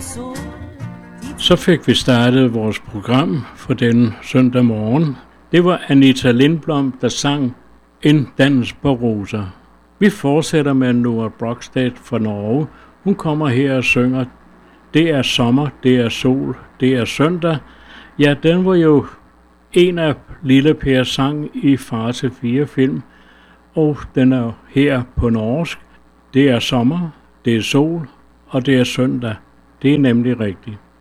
Så fik vi startet vores program for den søndag morgen. Det var Anita Lindblom, der sang En dans på roser. Vi fortsætter med Nora Brogstad fra Norge. Hun kommer her og synger Det er sommer, det er sol, det er søndag. Ja, den var jo en af Lille Pers sang i Far til 4 film, og den er her på norsk. Det er sommer, det er sol, og det er søndag. Det er nemlig rigtigt.